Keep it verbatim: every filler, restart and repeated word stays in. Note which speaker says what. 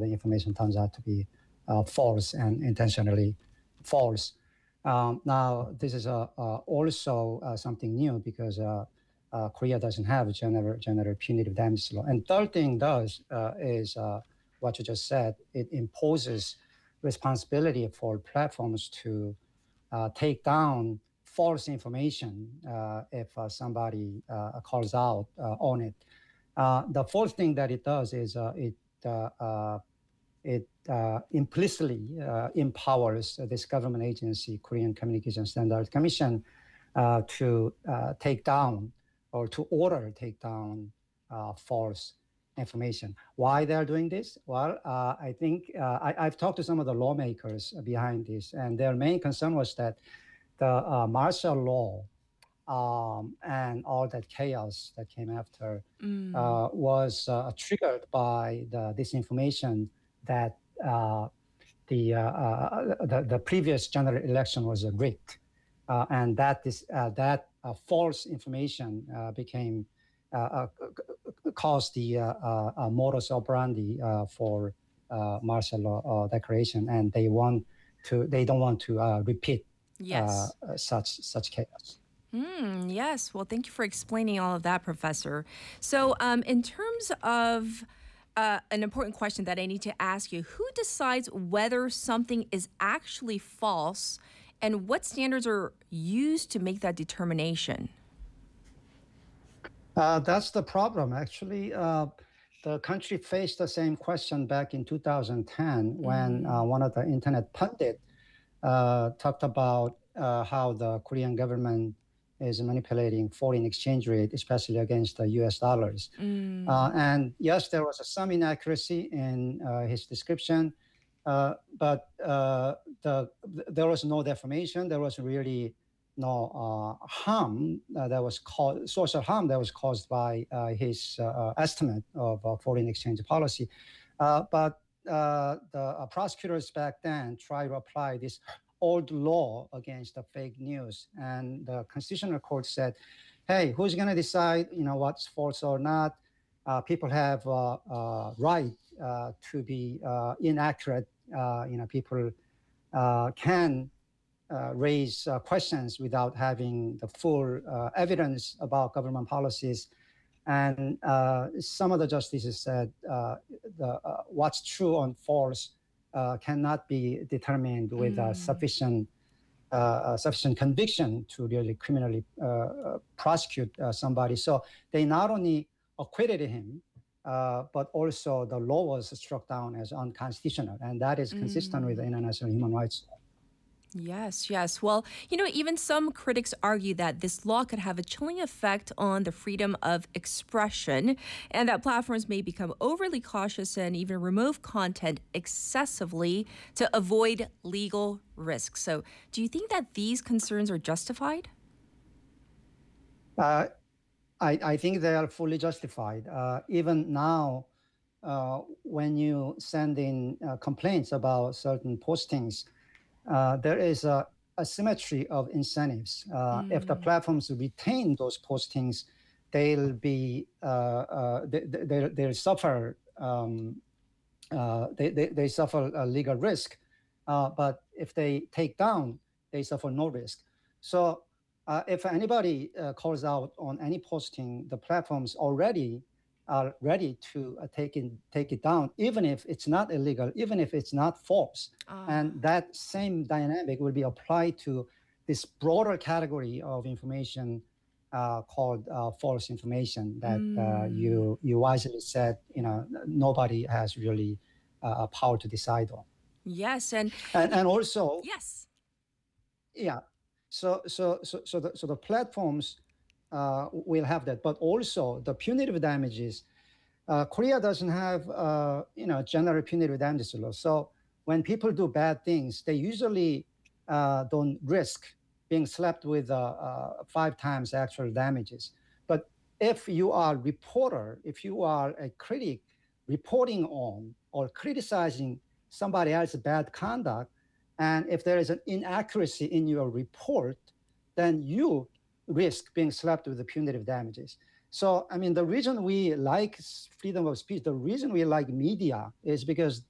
Speaker 1: the information turns out to be uh, false and intentionally false. Um, now, this is uh, uh, also uh, something new because uh, uh, Korea doesn't have a general, general punitive damages law. And third thing does uh, is uh, what you just said. It imposes responsibility for platforms to uh, take down false information uh, if uh, somebody uh, calls out uh, on it. Uh, the fourth thing that it does is uh, it uh, uh, it uh, implicitly uh, empowers this government agency, Korean Communication Standards Commission, uh, to uh, take down or to order take down uh, false information. Why they're doing this? Well, uh, I think uh, I, I've talked to some of the lawmakers behind this, and their main concern was that the uh, martial law um, and all that chaos that came after
Speaker 2: Mm.
Speaker 1: uh, was uh, triggered by the disinformation that uh, the, uh, uh, the the previous general election was uh, rigged, uh, and that is uh, that uh, false information uh, became uh, uh, caused the uh, uh, uh, modus operandi uh, for uh, martial law uh, declaration, and they want to they don't want to uh, repeat
Speaker 2: Yes.
Speaker 1: uh, such such chaos.
Speaker 2: Mm, yes. Well, thank you for explaining all of that, Professor. So, um, in terms of uh, an important question that I need to ask you, who decides whether something is actually false, and what standards are used to make that determination?
Speaker 1: Uh, that's the problem. Actually, uh, the country faced the same question back in two thousand ten when uh, one of the internet pundit uh, talked about uh, how the Korean government is manipulating foreign exchange rate, especially against the U S dollars.
Speaker 2: Mm.
Speaker 1: Uh, and yes, there was some inaccuracy in uh, his description, uh, but uh, the, there was no defamation. There was really no uh, harm uh, that was caused, social harm that was caused by uh, his uh, estimate of uh, foreign exchange policy. Uh, but uh, the uh, prosecutors back then tried to apply this old law against the fake news, and the Constitutional Court said, "Hey, who's going to decide, you know, what's false or not? Uh, people have uh, uh, right uh, to be uh, inaccurate. Uh, you know, people uh, can uh, raise uh, questions without having the full uh, evidence about government policies." And uh, some of the justices said uh, the, uh, what's true and false uh, cannot be determined with uh, sufficient uh, uh, sufficient conviction to really criminally uh, uh, prosecute uh, somebody. So they not only acquitted him, uh, but also the law was struck down as unconstitutional, and that is consistent with the international human rights law.
Speaker 2: Yes, yes. Well, you know, even some critics argue that this law could have a chilling effect on the freedom of expression and that platforms may become overly cautious and even remove content excessively to avoid legal risks. So, do you think that these concerns are justified?
Speaker 1: Uh, I, I think they are fully justified. Uh, even now, uh, when you send in uh, complaints about certain postings, uh, there is a asymmetry of incentives. Uh, If the platforms retain those postings, they'll be uh, uh, they, they, they'll suffer um, uh, they, they, they suffer a legal risk. Uh, but if they take down, they suffer no risk. So uh, if anybody uh, calls out on any posting, the platforms already are ready to uh, take it take it down, even if it's not illegal, even if it's not false. And that same dynamic will be applied to this broader category of information uh, called uh, false information that uh, you you wisely said, you know, nobody has really uh, a power to decide on.
Speaker 2: Yes, and
Speaker 1: And and also,
Speaker 2: yes.
Speaker 1: yeah. So so so so the so the platforms uh, will have that, but also the punitive damages. Uh, Korea doesn't have uh, you know general punitive damages law. So when people do bad things, they usually uh, don't risk being slapped with uh, uh, five times actual damages. But if you are a reporter, if you are a critic reporting on or criticizing somebody else's bad conduct, and if there is an inaccuracy in your report, then you risk being slapped with the punitive damages. So, I mean, the reason we like freedom of speech, the reason we like media is because